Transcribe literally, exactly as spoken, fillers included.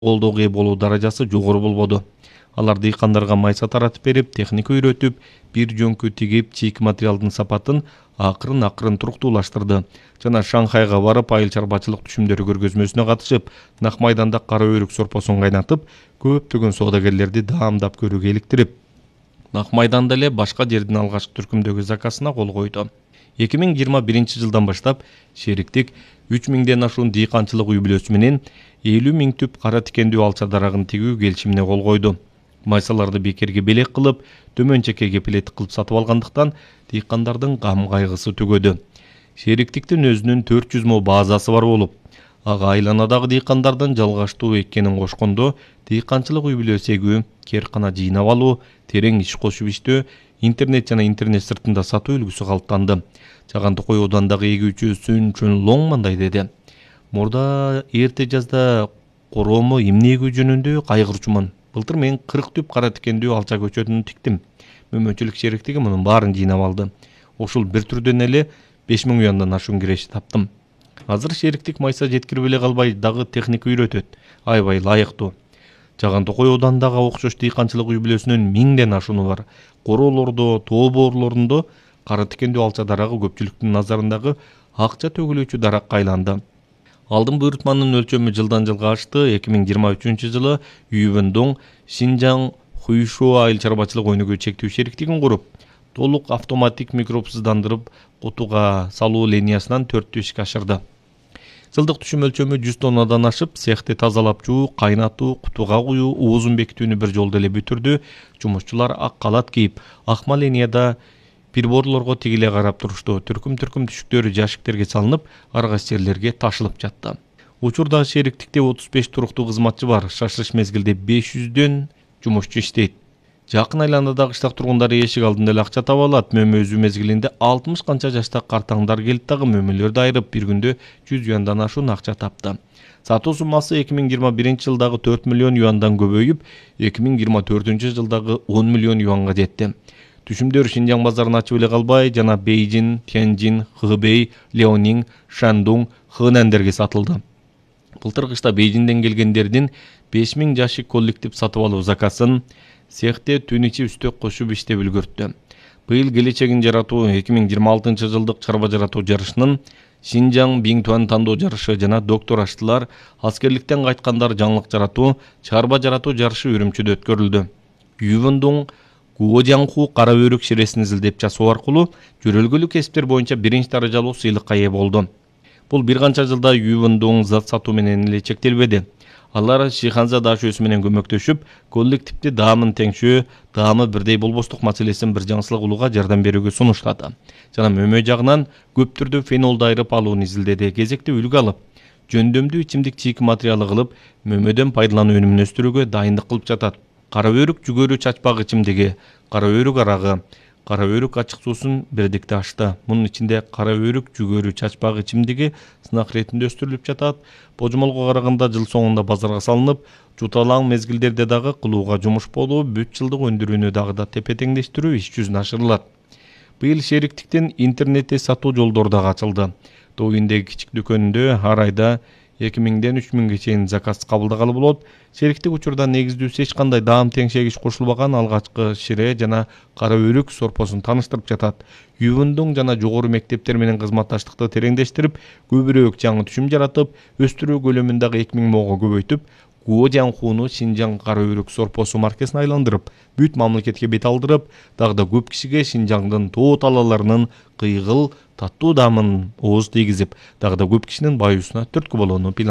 колдоого ээ болуу даражасы жогору болбоду. Алар дыйкандарга майса таратып берип, техника үйрөтүп, бир жөнкү тигип, чийки материалдын сапатын акырын акырын туруктуулаштырды жана Шанхайга барып, айыл чарбачылык түшүмдөрү көргөзмөсүнө катышып, Нак майданда кара өрүк сорпосун кайнатып, көптөгөн соодагерлерди даамдап көрүүгө иликтирип, Нак майданда эле башка жердин алгачкы түркүмдөгү заказына кол койду. эки миң жыйырма биринчи жылдан баштап шериктик үч миңден ашуун дыйканчылык үй бүлөсү менен элүү миң түп кара тикендүү алча дарагын тигүү келишимине кол койду. Майсаларды бекерге белек кылып, төмөн чекке кепилет кылып сатып алгандыктан дыйкандардын гам кайгысы түгөдү. Шериктиктин өзүнүн төрт жүз мо базасы бар болуп, ага айланадагы дыйкандардын жалгаштуу эккенин кошкондо, дыйканчылык үй бүлөсү эгүү, керкана жыйнап алуу, терең иш кошуп иштөө, интернет жана интернет сыртында сатуу үлгүсү калыптанды. Чагандыкой оодандагы эгүүчү Сүн Чөн Лоң мындай деди. Мурда эрте жазда короомо эмне эгүү жөнүндө кайгырчумун. Былтыр мен кырк түп кара тикендүү алча көчөтүн тиктим. Мөмөнчүлүк шериктиги мунун баарын жыйнап алды. Ушул бир түрдөн эле беш миң уяндан ашуун киреш таптым. Азыр шериктик майса жеткирип эле калбай, дагы техника үйрөтөт. Аябай ылайыктуу. Чагандыкой оодандагы окшош дыйканчылык үй бүлөсүнүн миңден ашууну бар. Короолордо, тоо боорлорунда кара тикендүү алча дарагы көпчүлүктүн назарындагы акча төгүлүүчү даракка айланды. Алдын буйрутманын өлчөмү жылдан жылга ашты. эки миң жыйырма үчүнчү жылы Ювендон Шинжаң Хуйшуа айыл чарбачылык өнүгүү чектүү шериктигин куруп, толук автоматик микробсыздандырып кутуга салуу линиясынан төрттү ишке ашырды. Жылдык түшүм өлчөмү жүз тоннадан ашып, цехти тазалап жуу, кайнатуу, кутуга куюу, оозун бекитүүнү бир жолдо эле бүтүрдү. Жумушчулар ак калат кийип, акма линияда приборлорго тигиле карап турушту. Түркүм-түркүм түшүктөр жашиктерге салынып, ар кайсы жерлерге ташылып жатты. Учурда шериктикте отуз беш туруктуу кызматчы бар. Шашылыш мезгилде беш жүздөн жумушчу иштейт. Жакын айланадагы кыштак тургундары эшик алдында эле акча таба алат. Мөмө өзү мезгилинде алтымыш канча жаштагы картаңдар келип дагы мөмөлөрдү айырып, бир күндө жүз юандан ашуун акча тапты. Сатуу суммасы эки миң жыйырма биринчи жылдагы төрт миллион юандан көбөйүп, эки миң жыйырма төртүнчү жылдагы он миллион юанга жетти. Түшүмдөр Шинжаң базарын ачып эле калбай, жана Бейжин, Тяньжин, Хэбэй, Леонинг, Шандун, Хэнандерге сатылды. Былтыр кышта Бейжинден келгендердин беш миң жашик коллектив сатып алуу заказын цехте түн ичи үстөк кошуп иштеп үлгөрттү. Быйыл келечегин жаратуу эки миң жыйырма алтынчы жылдык чарба жаратуу жарышынын Шинжаң Биңтуан тандоо жарышы жана доктор аштылар, аскерликтен кайткандар жаңылык жаратуу, чарба жаратуу жарышы Үрүмчүдө өткөрүлдү. Ювендон Гуожаңху кара өрүк ширесин изилдеп жасоо аркылуу жөрөлгөлүү кесиптер боюнча биринчи даражалуу сыйлыкка ээ болду. Бул бир канча жылда Ювендон зат сатуу менен эле чектелбеди. Алар Шиханза дашөөсү менен көмөктөшүп, коллективди даамын теңшөө, даамы бирдей болбостук маселесин бир жаңсылык улууга жардам берүүгө сунуштады. Жана мөмө жагынан көп түрдө фенолду айырып алууну изилдеди. Кезекте үлгү алып, жөндөмдүү ичимдик чийки материалы кылып, мөмөдөн пайдалануу өнүмүн өстүрүүгө дайындык кылып жатат. Кара өрүк жүгөрү чачпак ичимдиги, кара өрүк арагы, кара өрүк ачык суусун бирдикте ашты. Мунун ичинде кара өрүк жүгөрү чачпак ичимдиги сынак иретинде өстүрүлүп жатат. Божомолго караганда жыл соңунда базарга салынып, жуталаң мезгилдерде дагы кылууга жумуш болуп, бүт жылдык өндүрүүнү дагы да тепе-теңдештирүү иш жүзүнө ашырылат. Быйыл шериктиктин интернетте сатуу жолдору дагы ачылды. Тоюндеги кичик дүкөнүндө ар айда эки миңден үч миңге чейин заказ кабылдагалы болот. Шериктик учурда негиздүүсү эч кандай даам теңшегич кошулбаган алгачкы шире жана кара өрүк сорпосун тааныштырып жатат. Ювендон жана жогору мектептер менен кызматташтыкты тереңдештирип, көбүрөөк жаңы түшүм жаратып, өстүрүү көлөмүн дагы эки миң мого көбөйтүп, Гуожаңхуну Шинжаң кара өрүк сорпосу маркасына айландырып, бүт мамлекетке бет алдырып, дагы да көп кишиге Шинжаңдын тоо талааларынын кыйгыл, таттуу даамын ооз тийгизип, дагы да көп кишинин баюусуна түрткү болууну